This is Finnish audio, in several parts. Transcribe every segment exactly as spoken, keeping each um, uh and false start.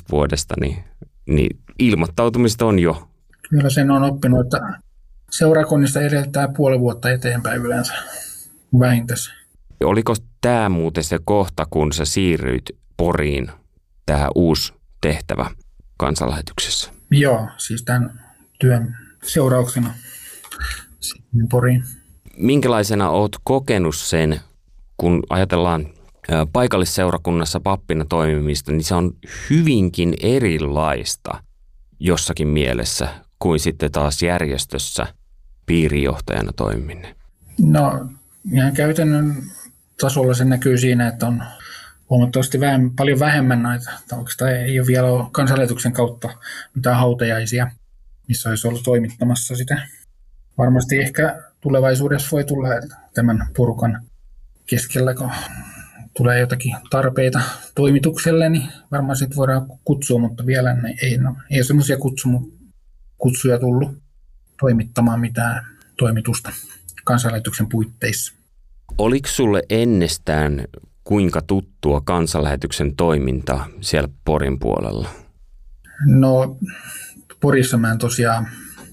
vuodesta, niin, niin ilmoittautumista on jo. Kyllä sen on oppinut, että seurakunnista edeltää puoli vuotta eteenpäin yleensä vähintään. Oliko tämä muuten se kohta, kun sä siirryit Poriin, tämä uusi tehtävä kansanlähetyksessä? Joo, siis tämän työn seurauksena sitten Poriin. Minkälaisena oot kokenut sen, kun ajatellaan paikallisseurakunnassa pappina toimimista, niin se on hyvinkin erilaista jossakin mielessä kuin sitten taas järjestössä piirijohtajana toimiminen? No ihan käytännön tasolla se näkyy siinä, että on huomattavasti vähemmän, paljon vähemmän näitä, oikeastaan ei ole vielä kansanlähetyksen kautta mitään hautajaisia, missä olisi ollut toimittamassa sitä. Varmasti ehkä tulevaisuudessa voi tulla tämän porukan keskellä, kun tulee jotakin tarpeita toimitukselle, niin varmaan sitten voidaan kutsua, mutta vielä ei, no, ei ole semmoisia kutsuja tullut toimittamaan mitään toimitusta kansanlähetyksen puitteissa. Oliko sulle ennestään kuinka tuttua kansanlähetyksen toiminta siellä Porin puolella? No Porissa mä en tosiaan,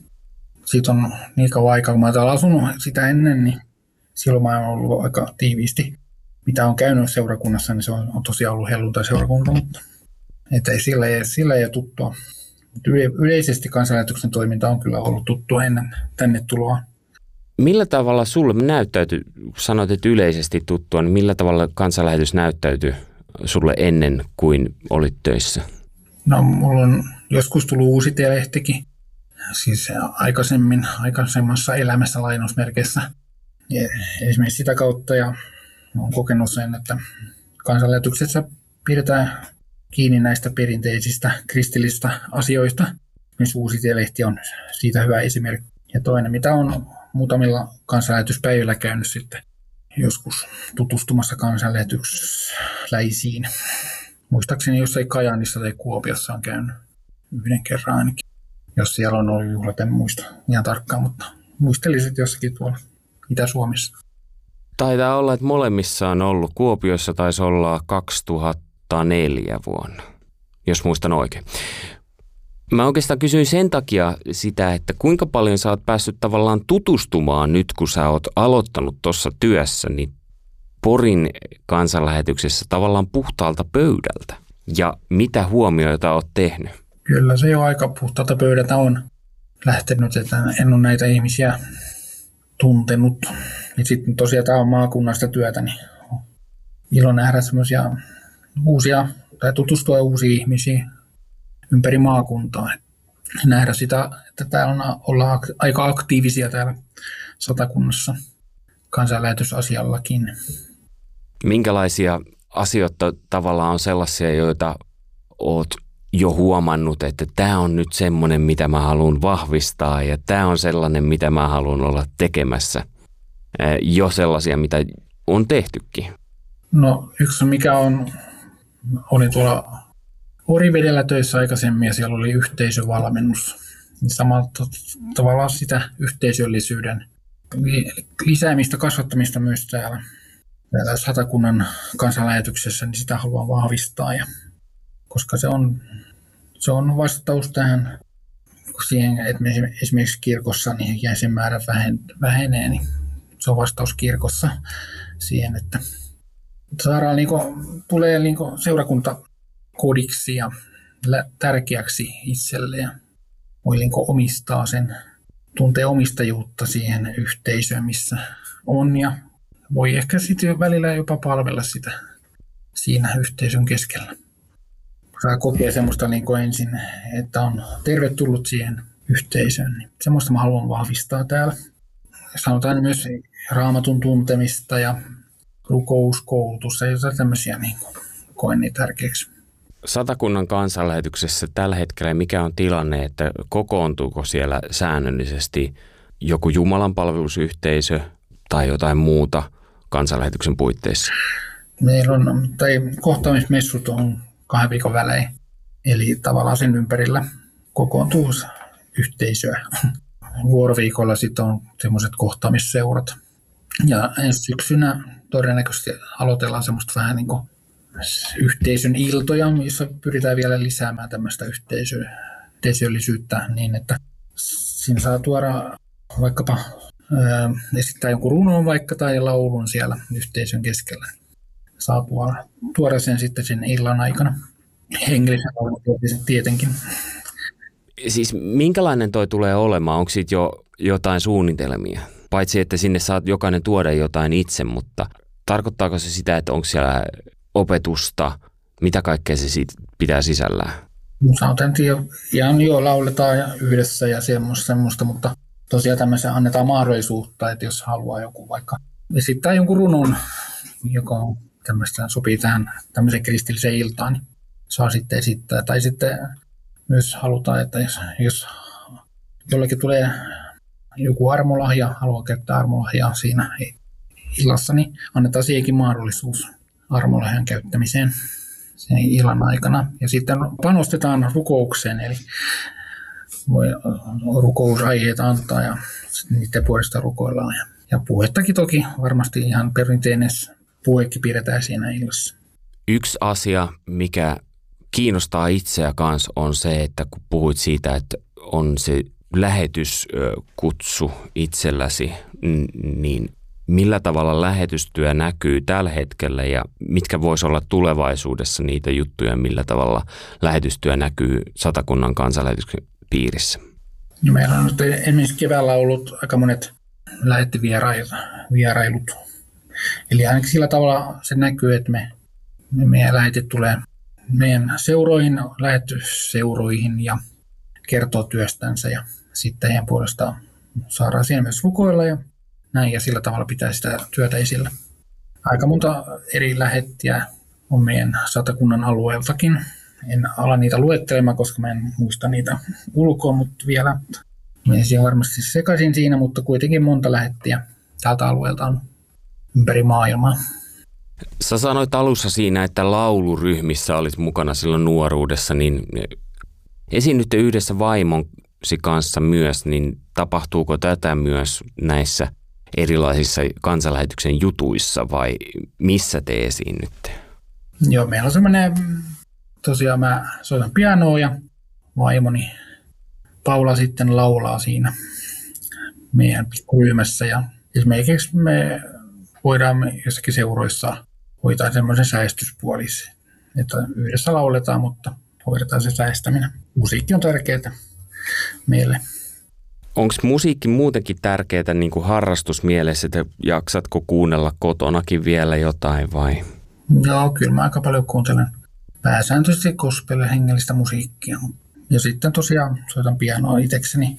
siitä on niin kauan aikaa, kun mä olen asunut sitä ennen, niin silloin mä oon ollut aika tiiviisti. Mitä on käynyt seurakunnassa, niin se on, on tosiaan ollut helluntai-seurakunta, mutta että ei, sillä, ei, sillä ei ole tuttua. Yle, yleisesti kansanlähetyksen toiminta on kyllä ollut tuttua ennen tänne tuloa. Millä tavalla sulle näyttäytyi, sanoit, että yleisesti tuttua, niin millä tavalla kansanlähetys näyttäytyi sulle ennen kuin olit töissä? No mulla on joskus tullut uusi lehtikin, siis aikaisemmin, aikaisemmassa elämässä lainausmerkeissä. Ja esimerkiksi sitä kautta ja olen kokenut sen, että kansanlähetyksessä pidetään kiinni näistä perinteisistä kristillisistä asioista. Myös uusi lehti on siitä hyvä esimerkki. Ja toinen, mitä on muutamilla kansanlähetyspäivillä käynyt sitten joskus tutustumassa kansanlähetysläisiin. Muistaakseni jossain Kajaanissa tai Kuopiossa on käynyt yhden kerran ainakin. Jos siellä on ollut juhlat, en muista ihan tarkkaan, mutta muistelisit jossakin tuolla Itä-Suomessa. Taitaa olla, että molemmissa on ollut. Kuopiossa taisi olla kaksituhattaneljä vuonna, jos muistan oikein. Mä oikeastaan kysyin sen takia sitä, että kuinka paljon sä oot päässyt tavallaan tutustumaan nyt, kun sä oot aloittanut tuossa työssä, niin Porin kansanlähetyksessä tavallaan puhtaalta pöydältä. Ja mitä huomioita oot tehnyt? Kyllä se jo aika puhtaalta pöydältä on lähtenyt, että en ole näitä ihmisiä tuntenut. Ja sitten tosiaan tämä on maakunnasta työtä, niin ilo nähdä semmoisia uusia, tai tutustua uusiin ihmisiin ympäri maakuntaa. Nähdä sitä, että täällä on, ollaan aika aktiivisia täällä Satakunnassa kansanlähetysasiallakin. Minkälaisia asioita tavallaan on sellaisia, joita oot jo huomannut, että tämä on nyt semmoinen, mitä mä haluan vahvistaa ja tämä on sellainen, mitä mä haluan olla tekemässä. Jo sellaisia, mitä on tehtykin. No yksi mikä on, olin tuolla Orivedellä töissä aikaisemmin ja siellä oli yhteisövalmennus. Niin samalla tavallaan sitä yhteisöllisyyden lisäämistä, kasvattamista myös täällä, täällä Satakunnan kansanlähetyksessä, niin sitä haluan vahvistaa. Ja, koska se on, se on vastaus tähän, siihen, että esimerkiksi kirkossa niin jäsenmäärä vähenee, niin se on vastaus kirkossa siihen, että saadaan, niin kuin, tulee niin kuin seurakuntakodiksi ja tärkeäksi itselle ja voi niin kuin omistaa sen, tuntee omistajuutta siihen yhteisöön, missä on ja voi ehkä sitten välillä jopa palvella sitä siinä yhteisön keskellä. Saa kokea semmoista niin kuin ensin, että on tervetullut siihen yhteisöön. Niin semmoista mä haluan vahvistaa täällä. Sanotaan myös raamatun tuntemista ja rukouskoulutusta ja tämmöisiä niin kuin koen niin tärkeäksi. Satakunnan kansanlähetyksessä tällä hetkellä mikä on tilanne, että kokoontuuko siellä säännöllisesti joku Jumalan palvelusyhteisö tai jotain muuta kansanlähetyksen puitteissa? Meillä on, tai kohtaamismessut on kahden viikon välein, eli tavallaan sen ympärillä kokoontuu yhteisöä. Vuoroviikolla sitten on semmoiset kohtaamisseurat. Ja ensi syksynä todennäköisesti aloitellaan semmoista vähän niin kuin yhteisön iltoja, joissa pyritään vielä lisäämään tämmöistä yhteisö, yhteisöllisyyttä niin, että siinä saa tuoda vaikkapa ää, esittää jonkun runon vaikka tai laulun siellä yhteisön keskellä. Saa tuoda, tuoda sen sitten sen illan aikana. Hengellisen laulun tietenkin. Siis minkälainen toi tulee olemaan? Onko siitä jo jotain suunnitelmia? Paitsi, että sinne saat jokainen tuoda jotain itse, mutta tarkoittaako se sitä, että onko siellä opetusta? Mitä kaikkea se siitä pitää sisällään? Sanotaan, ihan joo, lauletaan yhdessä ja semmoista, semmoista, mutta tosiaan tämmöisen annetaan mahdollisuutta, että jos haluaa joku vaikka esittää jonkun runon, joka on tämmöistä, sopii tähän tämmöiseen kristilliseen iltaan, niin saa sitten esittää. Tai sitten myös halutaan, että jos, jos jollekin tulee joku armolahja, haluaa käyttää armolahjaa siinä illassa, niin annetaan siihenkin mahdollisuus armolahjan käyttämiseen sen illan aikana. Ja sitten panostetaan rukoukseen, eli voi rukousaiheita antaa ja niiden puolesta rukoillaan. Ja puhettakin toki varmasti ihan perinteinen puhekin pidetään siinä illassa. Yksi asia, mikä kiinnostaa itseä kanssa, on se, että kun puhuit siitä, että on se lähetyskutsu itselläsi, niin millä tavalla lähetystyö näkyy tällä hetkellä ja mitkä voisi olla tulevaisuudessa niitä juttuja, millä tavalla lähetystyö näkyy Satakunnan kansanlähetyksen piirissä? No, meillä on nyt esimerkiksi keväällä ollut aika monet lähettivierailut. Eli ainakin sillä tavalla se näkyy, että me, me meidän lähetit tulee meidän seuroihin, lähetysseuroihin ja kertoo työstänsä ja sitten heidän puolestaan saadaan siinä myös rukoilla ja näin ja sillä tavalla pitää sitä työtä esillä. Aika monta eri lähettiä on meidän Satakunnan alueeltakin. En ala niitä luettelemaan, koska mä en muista niitä ulkoa, mutta vielä menisin varmasti sekaisin siinä, mutta kuitenkin monta lähettiä tältä alueelta on ympäri maailmaa. Sä sanoit alussa siinä, että lauluryhmissä olit mukana silloin nuoruudessa, niin esiinnytte yhdessä vaimonsi kanssa myös, niin tapahtuuko tätä myös näissä erilaisissa kansanlähetyksen jutuissa vai missä te esiinnytte? Joo, meillä on semmoinen, tosiaan mä soitan pianoa ja vaimoni Paula sitten laulaa siinä meidän ryhmässä ja esimerkiksi me voidaan jossakin seuroissa hoitaa semmoisen säestyspuolisen, että yhdessä lauletaan, mutta hoidetaan se säestäminen. Musiikki on tärkeää meille. Onko musiikki muutenkin tärkeää niin kuin harrastusmielessä, että jaksatko kuunnella kotonakin vielä jotain vai? Joo, kyllä mä aika paljon kuuntelen pääsääntöisesti gospel- hengellistä musiikkia. Ja sitten tosiaan soitan pianoa itsekseni.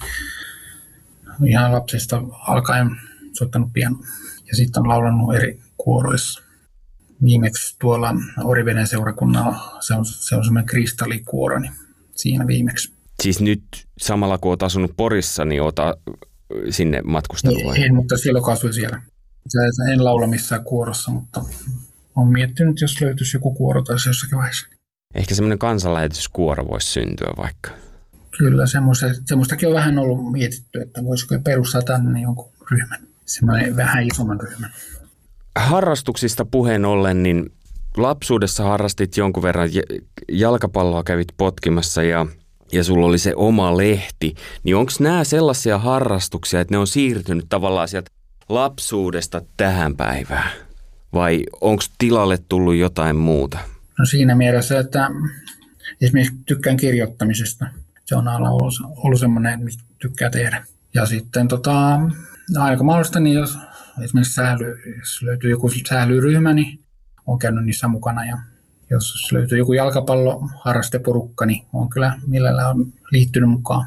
Ihan lapsesta alkaen soittanut pianoa. Ja sitten on laulannut eri kuoroissa. Viimeksi tuolla Oriveden seurakunnalla, se on, se on semmoinen kristallikuoro, niin siinä viimeksi. Siis nyt samalla kun olet asunut Porissa, niin olet sinne matkustellut vai? En, mutta silloin kasvoin siellä. En laula missään kuorossa, mutta olen miettinyt, jos löytyisi joku kuoro tai jossakin vaiheessa. Ehkä semmoinen kansanlähetyskuoro voisi syntyä vaikka. Kyllä, semmoistakin on vähän ollut mietitty, että voisiko perustaa tänne jonkun ryhmän. Semmoinen vähän isomman ryhmän. Harrastuksista puheen ollen, niin lapsuudessa harrastit jonkun verran jalkapalloa, kävit potkimassa ja, ja sulla oli se oma lehti. Niin onko nämä sellaisia harrastuksia, että ne on siirtynyt tavallaan sieltä lapsuudesta tähän päivään? Vai onko tilalle tullut jotain muuta? No siinä mielessä, että esimerkiksi tykkään kirjoittamisesta. Se on ollut, ollut semmoinen, mitä tykkää tehdä. Ja sitten tota, aika mahdollista, niin jos esimerkiksi sääly, jos löytyy joku säälyryhmä, niin olen käynyt niissä mukana. Ja jos löytyy joku jalkapalloharrasteporukka, niin olen kyllä millään on liittynyt mukaan.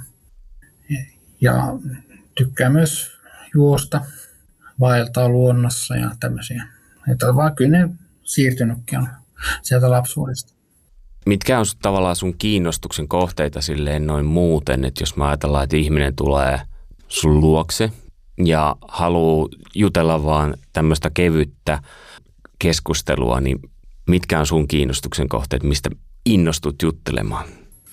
Ja tykkään myös juosta, vaeltaa luonnossa ja tämmöisiä. Että vaan kyllä ne siirtynytkin on sieltä lapsuudesta. Mitkä on tavallaan sun kiinnostuksen kohteita silleen noin muuten, että jos mä ajatellaan, että ihminen tulee sun luokse ja haluaa jutella vaan tämmöistä kevyttä keskustelua, niin mitkä on sun kiinnostuksen kohteet, mistä innostut juttelemaan?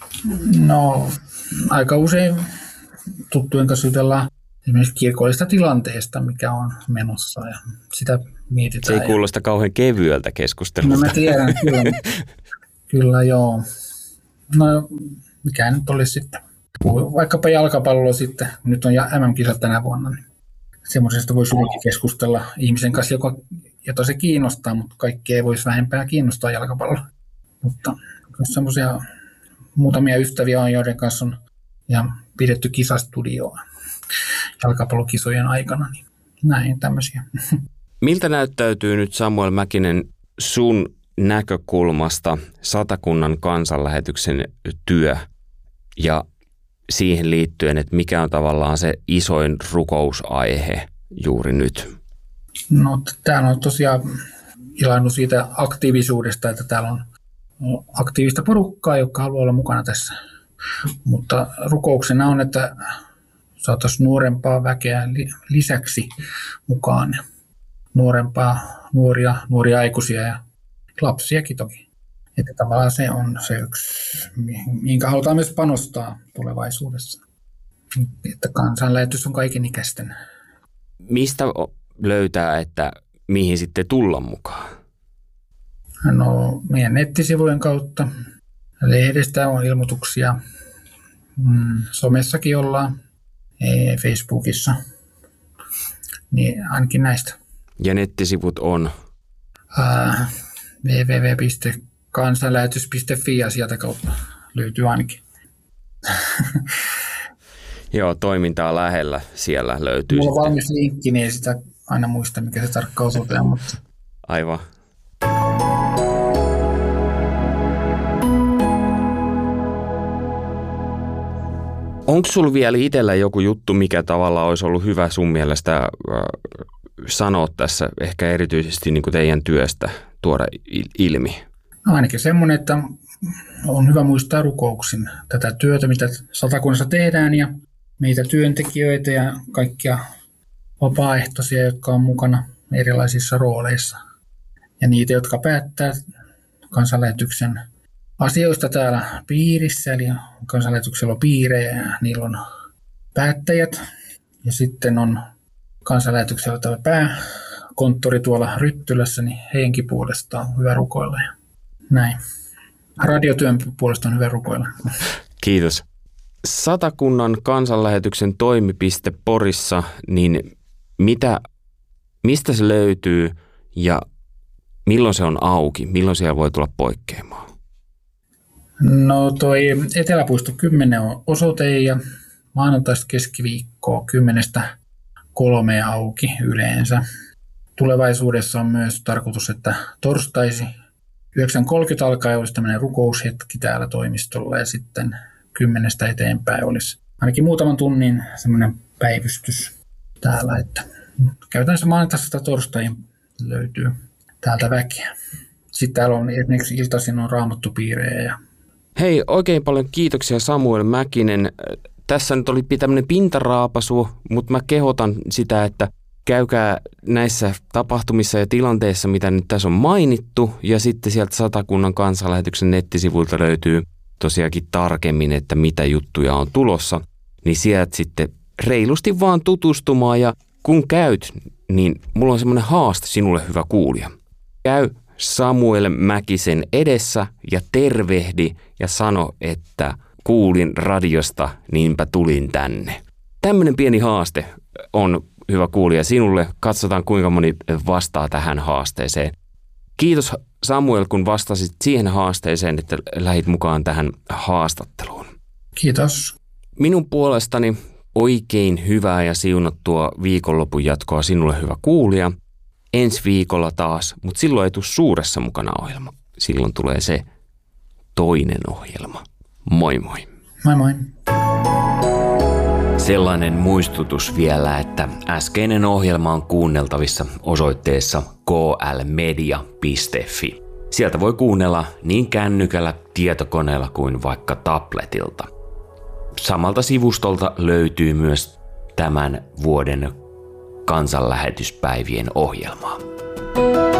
No aika usein tuttujen kanssa jutellaan esimerkiksi kirkollisesta tilanteesta, mikä on menossa ja sitä mietitään. Se ei kuulosta kauhean kevyeltä keskustelulta. No mä tiedän, kyllä, kyllä joo. No mikä nyt olisi sitten? Vaikkapa jalkapalloa sitten, nyt on M M-kisat tänä vuonna, niin semmoisesta voisi hyvinkin keskustella ihmisen kanssa, joka, jota se kiinnostaa, mutta kaikki ei voisi vähempää kiinnostaa jalkapalloa. Mutta semmoisia muutamia ystäviä on, joiden kanssa on ja pidetty kisastudioa jalkapallokisojen aikana, niin näin tämmöisiä. Miltä näyttäytyy nyt Samuel Mäkinen sun näkökulmasta Satakunnan kansanlähetyksen työ ja siihen liittyen, että mikä on tavallaan se isoin rukousaihe juuri nyt? No täällä on tosiaan ilannut siitä aktiivisuudesta, että täällä on aktiivista porukkaa, joka haluaa olla mukana tässä. Mutta rukouksena on, että saataisiin nuorempaa väkeä lisäksi mukaan. Nuorempaa, nuoria, nuoria aikuisia ja lapsiakin toki. Että tavallaan se on se yksi, minkä halutaan myös panostaa tulevaisuudessa. Että kansanlähetys on kaikenikäisten. Mistä löytää, että mihin sitten tulla mukaan? No meidän nettisivujen kautta. Lehdestä on ilmoituksia. Mm, somessakin ollaan. Facebookissa. Niin ainakin näistä. Ja nettisivut on? Äh, double-u double-u double-u piste kansanlähetys piste fi ja sieltä kautta löytyy ainakin. Joo, toimintaa lähellä siellä löytyy. Mulla on sitten valmis linkki, niin ei sitä aina muista, mikä se tarkkaan osoite, mutta aivan. Onko sulla vielä itsellä joku juttu, mikä tavallaan olisi ollut hyvä sun mielestä äh, sanoa tässä, ehkä erityisesti niin kuin teidän työstä tuoda ilmi? no ainakin semmoinen, että on hyvä muistaa rukouksin tätä työtä, mitä Satakunnassa tehdään ja meitä työntekijöitä ja kaikkia vapaaehtoisia, jotka on mukana erilaisissa rooleissa. Ja niitä, jotka päättää kansanlähetyksen asioista täällä piirissä, eli kansanlähetyksellä on piirejä ja niillä on päättäjät. Ja sitten on kansanlähetyksellä tämä pääkonttori tuolla Ryttylässä, niin heidänkin puolestaan on hyvä rukoilla. Ja näin. Radiotyön puolesta on hyvä rukoilla. Kiitos. Satakunnan kansanlähetyksen toimipiste Porissa, niin mitä, mistä se löytyy ja milloin se on auki? Milloin siellä voi tulla poikkeamaan? No toi Eteläpuisto kymmenen on osoite ja maanantaista keskiviikkoa kymmenestä kolmeen auki yleensä. Tulevaisuudessa on myös tarkoitus, että torstaisi yhdeksän kolmekymmentä alkaen olisi tämmöinen rukoushetki täällä toimistolla ja sitten kymmenestä eteenpäin olisi ainakin muutaman tunnin semmoinen päivystys täällä. Että käytännössä maanantaista torstaihin löytyy täältä väkeä. Sitten täällä on esimerkiksi iltaisin on raamattupiirejä. Ja Hei, oikein paljon kiitoksia Samuel Mäkinen. Tässä nyt oli tämmöinen pintaraapasu, mutta mä kehotan sitä, että käykää näissä tapahtumissa ja tilanteissa, mitä nyt tässä on mainittu, ja sitten sieltä Satakunnan kansanlähetyksen nettisivuilta löytyy tosiaankin tarkemmin, että mitä juttuja on tulossa, niin sieltä sitten reilusti vaan tutustumaan, ja kun käyt, niin mulla on semmoinen haaste sinulle, hyvä kuulija. Käy Samuel Mäkisen edessä ja tervehdi ja sano, että kuulin radiosta, niinpä tulin tänne. Tämmöinen pieni haaste on, hyvä kuulija, sinulle. Katsotaan, kuinka moni vastaa tähän haasteeseen. Kiitos Samuel, kun vastasit siihen haasteeseen, että lähit mukaan tähän haastatteluun. kiitos. Minun puolestani oikein hyvää ja siunattua viikonlopun jatkoa sinulle, hyvä kuulija. Ensi viikolla taas, mutta silloin ei tule suuressa mukana ohjelma. Silloin tulee se toinen ohjelma. Moi moi. Moi moi. Sellainen muistutus vielä, että äskeinen ohjelma on kuunneltavissa osoitteessa k l media piste f i. Sieltä voi kuunnella niin kännykällä, tietokoneella kuin vaikka tabletilta. Samalta sivustolta löytyy myös tämän vuoden kansanlähetyspäivien ohjelmaa.